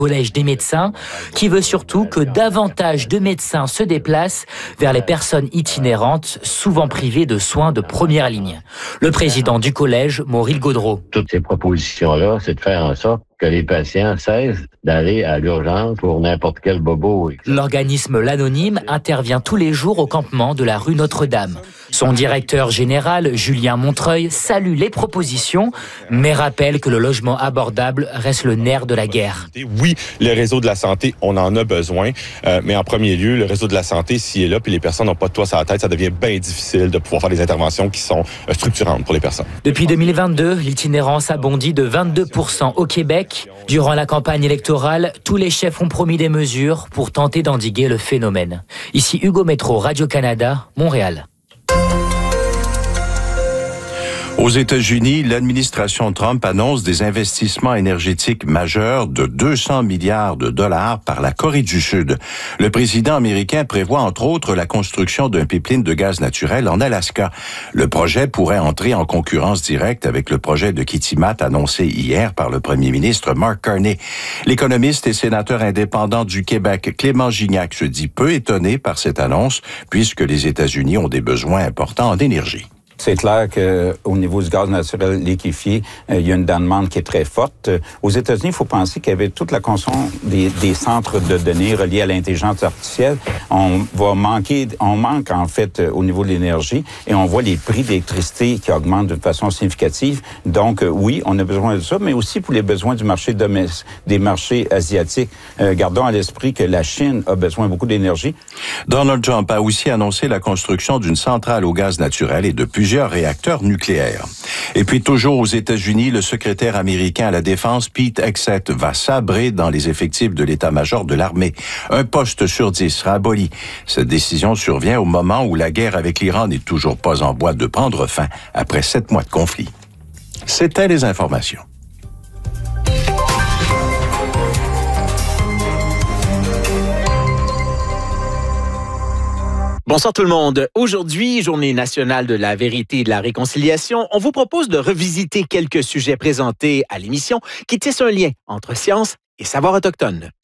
Collège des médecins, qui veut surtout que davantage de médecins se déplacent vers les personnes itinérantes, souvent privées de soins de première ligne. Le président du collège, Maurice Gaudreau. Toutes ces propositions-là, c'est de faire en sorte que les patients cessent d'aller à l'urgence pour n'importe quel bobo. L'organisme L'Anonyme intervient tous les jours au campement de la rue Notre-Dame. Son directeur général, Julien Montreuil, salue les propositions, mais rappelle que le logement abordable reste le nerf de la guerre. Oui, le réseau de la santé, on en a besoin, mais en premier lieu, le réseau de la santé, s'il est là, puis les personnes n'ont pas de toit sur la tête, ça devient bien difficile de pouvoir faire des interventions qui sont structurantes pour les personnes. Depuis 2022, l'itinérance a bondi de 22% au Québec. Durant la campagne électorale, tous les chefs ont promis des mesures pour tenter d'endiguer le phénomène. Ici Hugo Métro, Radio-Canada, Montréal. Aux États-Unis, l'administration Trump annonce des investissements énergétiques majeurs de 200 milliards de dollars par la Corée du Sud. Le président américain prévoit entre autres la construction d'un pipeline de gaz naturel en Alaska. Le projet pourrait entrer en concurrence directe avec le projet de Kitimat annoncé hier par le premier ministre Mark Carney. L'économiste et sénateur indépendant du Québec, Clément Gignac, se dit peu étonné par cette annonce puisque les États-Unis ont des besoins importants en énergie. C'est clair qu'au niveau du gaz naturel liquéfié, il y a une demande qui est très forte. Aux États-Unis, il faut penser qu'il y avait toute la construction des centres de données reliés à l'intelligence artificielle. On manque en fait au niveau de l'énergie et on voit les prix d'électricité qui augmentent de façon significative. Donc oui, on a besoin de ça, mais aussi pour les besoins du marché des marchés asiatiques. Gardons à l'esprit que la Chine a besoin beaucoup d'énergie. Donald Trump a aussi annoncé la construction d'une centrale au gaz naturel et de plusieurs réacteurs nucléaires. Et puis toujours aux États-Unis, le secrétaire américain à la Défense, Pete Hegseth, va sabrer dans les effectifs de l'état-major de l'armée. Un poste sur 10 sera aboli. Cette décision survient au moment où la guerre avec l'Iran n'est toujours pas en voie de prendre fin après 7 mois de conflit. C'était les informations. Bonsoir tout le monde. Aujourd'hui, journée nationale de la vérité et de la réconciliation, on vous propose de revisiter quelques sujets présentés à l'émission qui tissent un lien entre science et savoir autochtone.